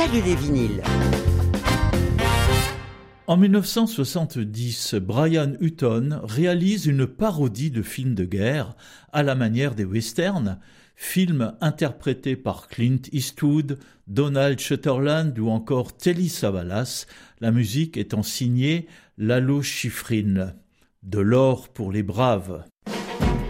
règle des vinyles. En 1970, Brian Hutton réalise une parodie de film de guerre à la manière des westerns, film interprété par Clint Eastwood, Donald Sutherland ou encore Telly Savalas, la musique étant signée Lalo Schifrin. De l'or pour les braves.